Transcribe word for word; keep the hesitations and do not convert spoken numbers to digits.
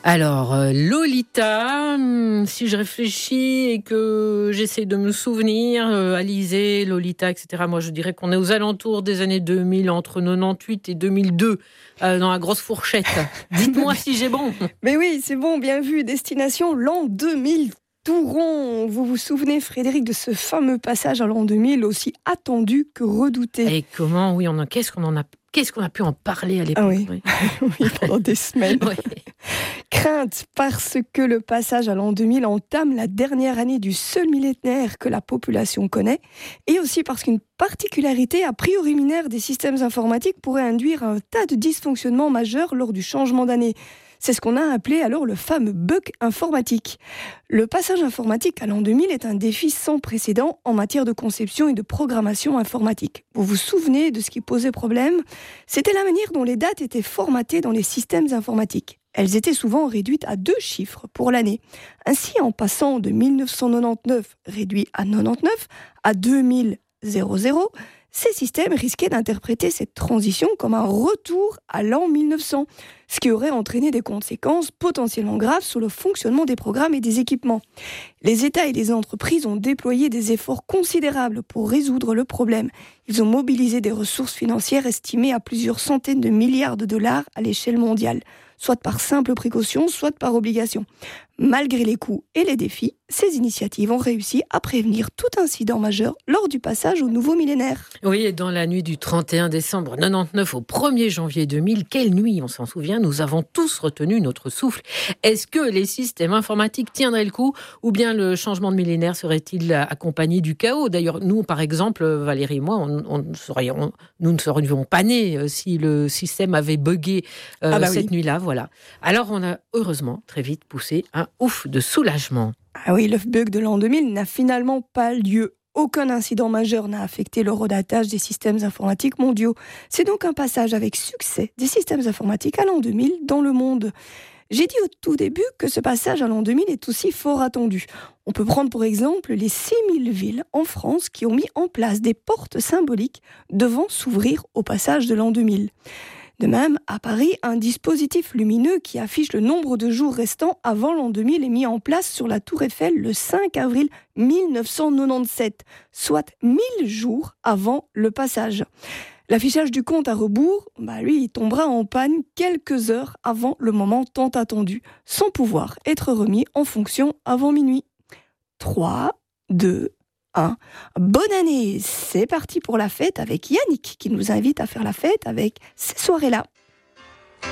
Alors, euh, Lolita, hum, si je réfléchis et que j'essaie de me souvenir, euh, Alizée, Lolita, et cetera, moi je dirais qu'on est aux alentours des années deux mille, entre quatre-vingt-dix-huit et deux mille deux, euh, dans la grosse fourchette. Dites-moi si j'ai bon. Mais oui, c'est bon, bien vu. Destination l'an deux mille. Tout rond. Vous vous souvenez, Frédéric, de ce fameux passage à l'an deux mille, aussi attendu que redouté. Et comment, oui, on a, qu'est-ce qu'on en a, qu'est-ce qu'on a pu en parler à l'époque. Ah oui, oui. oui, pendant des semaines. Oui. Crainte parce que le passage à l'an deux mille entame la dernière année du seul millénaire que la population connaît, et aussi parce qu'une particularité a priori mineure des systèmes informatiques pourrait induire un tas de dysfonctionnements majeurs lors du changement d'année. C'est ce qu'on a appelé alors le fameux bug informatique. Le passage informatique à l'an deux mille est un défi sans précédent en matière de conception et de programmation informatique. Vous vous souvenez de ce qui posait problème ? C'était la manière dont les dates étaient formatées dans les systèmes informatiques. Elles étaient souvent réduites à deux chiffres pour l'année. Ainsi, en passant de mille neuf cent quatre-vingt-dix-neuf réduit à quatre-vingt-dix-neuf à deux mille, ces systèmes risquaient d'interpréter cette transition comme un retour à l'an mille neuf cents, ce qui aurait entraîné des conséquences potentiellement graves sur le fonctionnement des programmes et des équipements. Les États et les entreprises ont déployé des efforts considérables pour résoudre le problème. Ils ont mobilisé des ressources financières estimées à plusieurs centaines de milliards de dollars à l'échelle mondiale, soit par simple précaution, soit par obligation. Malgré les coûts et les défis, ces initiatives ont réussi à prévenir tout incident majeur lors du passage au nouveau millénaire. Oui, et dans la nuit du trente et un décembre quatre-vingt-dix-neuf au premier janvier deux mille, quelle nuit, on s'en souvient, nous avons tous retenu notre souffle. Est-ce que les systèmes informatiques tiendraient le coup, ou bien le changement de millénaire serait-il accompagné du chaos ? D'ailleurs, nous, par exemple, Valérie et moi, on, on serait, on, nous ne serions pas nés si le système avait bugué euh, ah bah cette oui. nuit-là. Voilà. Alors, on a heureusement très vite poussé un ouf de soulagement. Ah oui, le bug de l'an deux mille n'a finalement pas lieu. Aucun incident majeur n'a affecté le redatage des systèmes informatiques mondiaux. C'est donc un passage avec succès des systèmes informatiques à l'an deux mille dans le monde. J'ai dit au tout début que ce passage à l'an deux mille est aussi fort attendu. On peut prendre pour exemple les six mille villes en France qui ont mis en place des portes symboliques devant s'ouvrir au passage de l'an deux mille. De même, à Paris, un dispositif lumineux qui affiche le nombre de jours restants avant l'an deux mille est mis en place sur la Tour Eiffel le cinq avril mille neuf cent quatre-vingt-dix-sept, soit mille jours avant le passage. L'affichage du compte à rebours, bah lui, il tombera en panne quelques heures avant le moment tant attendu, sans pouvoir être remis en fonction avant minuit. trois, deux, un. Bonne année, c'est parti pour la fête avec Yannick qui nous invite à faire la fête avec ces soirées-là.